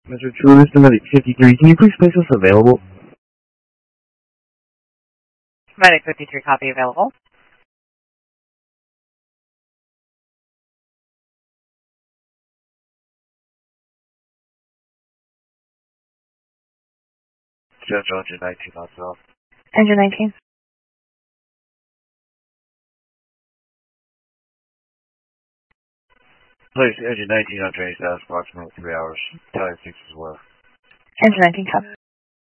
Mr. Truist, Medic 53, can you please place us available? Medic 53, copy available. Judge Engine 19 on south. Engine 19. Place Engine 19 on train status approximately 3 hours. Time 6 as well. Engine 19, copy.